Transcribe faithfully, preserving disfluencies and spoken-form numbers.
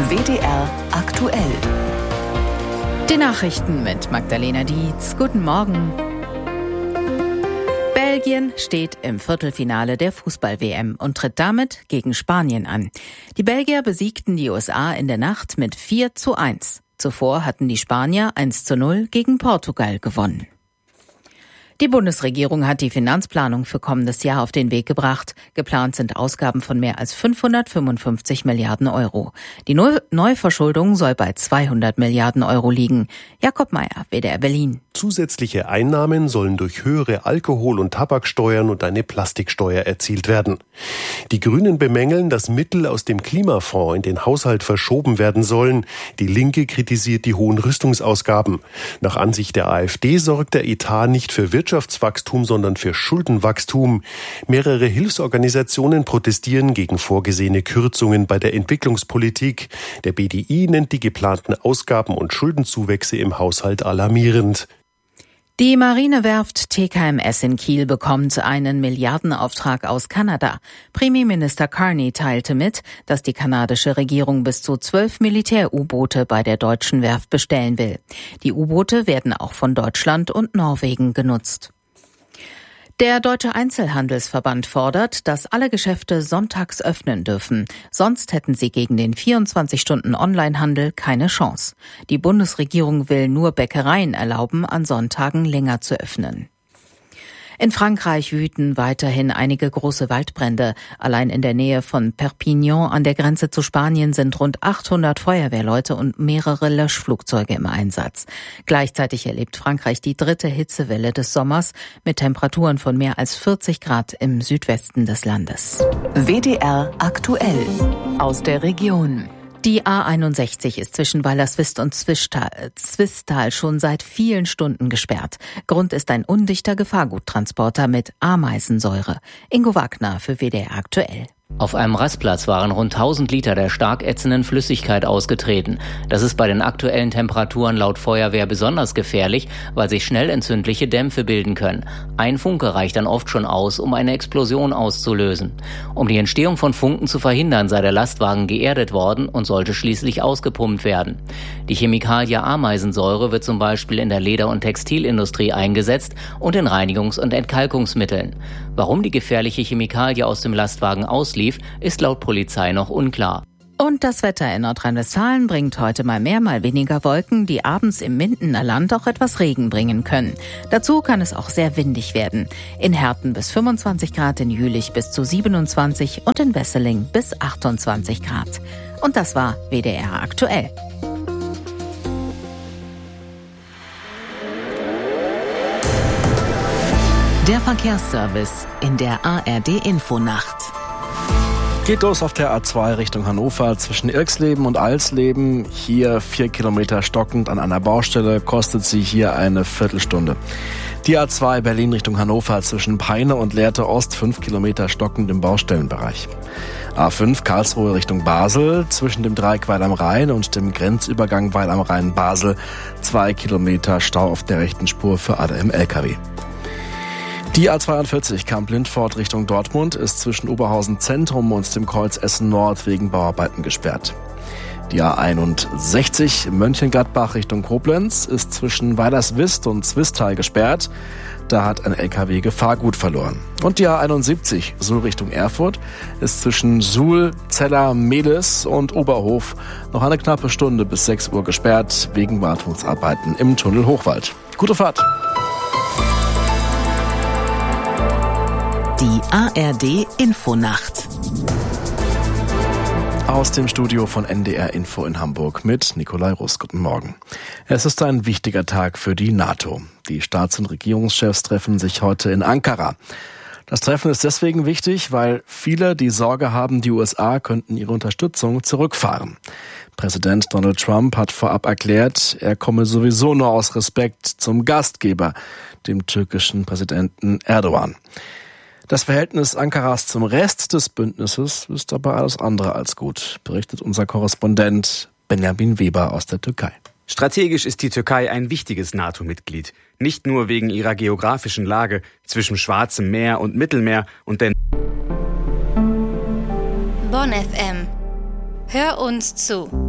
W D R aktuell. Die Nachrichten mit Magdalena Dietz. Guten Morgen. Belgien steht im Viertelfinale der Fußball-W M und tritt damit gegen Spanien an. Die Belgier besiegten die U S A in der Nacht mit vier zu eins. Zuvor hatten die Spanier eins zu null gegen Portugal gewonnen. Die Bundesregierung hat die Finanzplanung für kommendes Jahr auf den Weg gebracht. Geplant sind Ausgaben von mehr als fünfhundertfünfundfünfzig Milliarden Euro. Die Neuverschuldung soll bei zweihundert Milliarden Euro liegen. Jakob Mayer, W D R Berlin. Zusätzliche Einnahmen sollen durch höhere Alkohol- und Tabaksteuern und eine Plastiksteuer erzielt werden. Die Grünen bemängeln, dass Mittel aus dem Klimafonds in den Haushalt verschoben werden sollen. Die Linke kritisiert die hohen Rüstungsausgaben. Nach Ansicht der AfD sorgt der Etat nicht für Wirtschaftswachstum, sondern für Schuldenwachstum. Mehrere Hilfsorganisationen protestieren gegen vorgesehene Kürzungen bei der Entwicklungspolitik. Der B D I nennt die geplanten Ausgaben und Schuldenzuwächse im Haushalt alarmierend. Die Marinewerft T K M S in Kiel bekommt einen Milliardenauftrag aus Kanada. Premierminister Carney teilte mit, dass die kanadische Regierung bis zu zwölf Militär-U-Boote bei der deutschen Werft bestellen will. Die U-Boote werden auch von Deutschland und Norwegen genutzt. Der Deutsche Einzelhandelsverband fordert, dass alle Geschäfte sonntags öffnen dürfen. Sonst hätten sie gegen den vierundzwanzig-Stunden-Onlinehandel keine Chance. Die Bundesregierung will nur Bäckereien erlauben, an Sonntagen länger zu öffnen. In Frankreich wüten weiterhin einige große Waldbrände. Allein in der Nähe von Perpignan an der Grenze zu Spanien sind rund achthundert Feuerwehrleute und mehrere Löschflugzeuge im Einsatz. Gleichzeitig erlebt Frankreich die dritte Hitzewelle des Sommers mit Temperaturen von mehr als vierzig Grad im Südwesten des Landes. W D R aktuell aus der Region. Die A einundsechzig ist zwischen Weilerswist und Zwistal, Zwistal schon seit vielen Stunden gesperrt. Grund ist ein undichter Gefahrguttransporter mit Ameisensäure. Ingo Wagner für W D R aktuell. Auf einem Rastplatz waren rund tausend Liter der stark ätzenden Flüssigkeit ausgetreten. Das ist bei den aktuellen Temperaturen laut Feuerwehr besonders gefährlich, weil sich schnell entzündliche Dämpfe bilden können. Ein Funke reicht dann oft schon aus, um eine Explosion auszulösen. Um die Entstehung von Funken zu verhindern, sei der Lastwagen geerdet worden und sollte schließlich ausgepumpt werden. Die Chemikalie Ameisensäure wird zum Beispiel in der Leder- und Textilindustrie eingesetzt und in Reinigungs- und Entkalkungsmitteln. Warum die gefährliche Chemikalie aus dem Lastwagen auslief, ist laut Polizei noch unklar. Und das Wetter in Nordrhein-Westfalen bringt heute mal mehr, mal weniger Wolken, die abends im Mindener Land auch etwas Regen bringen können. Dazu kann es auch sehr windig werden. In Herten bis fünfundzwanzig Grad, in Jülich bis zu siebenundzwanzig und in Wesseling bis achtundzwanzig Grad. Und das war W D R aktuell. Der Verkehrsservice in der A R D-Infonacht. Geht los auf der A zwei Richtung Hannover zwischen Irxleben und Alsleben. Hier vier Kilometer stockend an einer Baustelle, kostet sie hier eine Viertelstunde. Die A zwei Berlin Richtung Hannover zwischen Peine und Lehrte Ost, fünf Kilometer stockend im Baustellenbereich. A fünf Karlsruhe Richtung Basel zwischen dem Dreieck Weil am Rhein und dem Grenzübergang Weil am Rhein Basel, zwei Kilometer Stau auf der rechten Spur für alle im L K W. Die A zweiundvierzig Kamp-Lindfort Richtung Dortmund ist zwischen Oberhausen Zentrum und dem Kreuz Essen Nord wegen Bauarbeiten gesperrt. Die A einundsechzig Mönchengladbach Richtung Koblenz ist zwischen Weilerswist und Zwistal gesperrt. Da hat ein L K W Gefahrgut verloren. Und die A einundsiebzig Suhl Richtung Erfurt ist zwischen Suhl, Zeller, Mehlis und Oberhof noch eine knappe Stunde bis sechs Uhr gesperrt wegen Wartungsarbeiten im Tunnel Hochwald. Gute Fahrt! Die A R D-Infonacht. Aus dem Studio von N D R Info in Hamburg mit Nikolai Russ. Guten Morgen. Es ist ein wichtiger Tag für die NATO. Die Staats- und Regierungschefs treffen sich heute in Ankara. Das Treffen ist deswegen wichtig, weil viele die Sorge haben, die U S A könnten ihre Unterstützung zurückfahren. Präsident Donald Trump hat vorab erklärt, er komme sowieso nur aus Respekt zum Gastgeber, dem türkischen Präsidenten Erdogan. Das Verhältnis Ankaras zum Rest des Bündnisses ist aber alles andere als gut, berichtet unser Korrespondent Benjamin Weber aus der Türkei. Strategisch ist die Türkei ein wichtiges NATO-Mitglied. Nicht nur wegen ihrer geografischen Lage zwischen Schwarzem Meer und Mittelmeer und den Bonn F M. Hör uns zu.